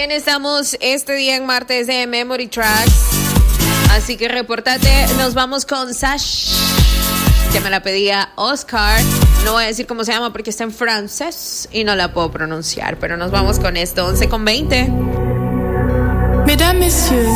También estamos este día en martes de Memory Tracks. Así que repórtate. Nos vamos con Sash, que me la pedía Oscar. No voy a decir cómo se llama porque está en francés y no la puedo pronunciar. Pero nos vamos con esto, 11:20. Mesdames, messieurs.